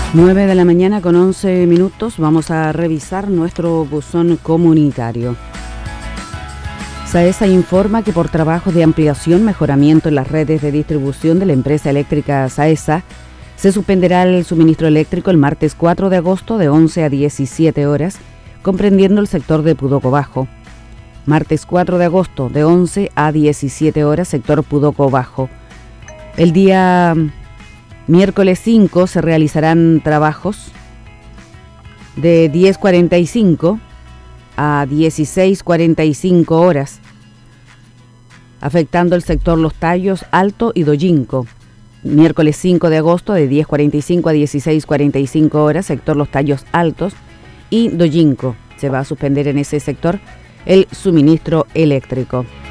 9 de la mañana con 11 minutos. Vamos a revisar nuestro buzón comunitario. SAESA informa que por trabajos de ampliación, mejoramiento en las redes de distribución de la empresa eléctrica SAESA, se suspenderá el suministro eléctrico el martes 4 de agosto de 11 a 17 horas, comprendiendo el sector de Pudoco Bajo. Martes 4 de agosto de 11 a 17 horas, sector Pudoco Bajo. El día miércoles 5 se realizarán trabajos de 10:45 a 16:45 horas, afectando el sector Los Tallos, Alto y Doyinco. Miércoles 5 de agosto de 10:45 a 16:45 horas, sector Los Tallos Altos y Doyinco. Se va a suspender en ese sector el suministro eléctrico.